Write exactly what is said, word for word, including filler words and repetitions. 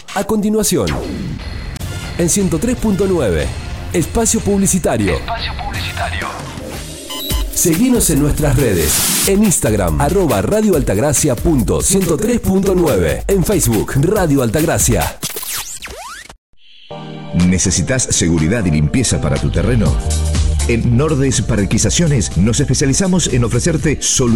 A continuación, en ciento tres punto nueve, Espacio Publicitario. Espacio Publicitario. Seguinos en nuestras redes. En Instagram, arroba Radio Altagracia punto ciento tres punto nueve. En Facebook, Radio Altagracia. ¿Necesitas seguridad y limpieza para tu terreno? En Nordes Parquizaciones nos especializamos en ofrecerte soluciones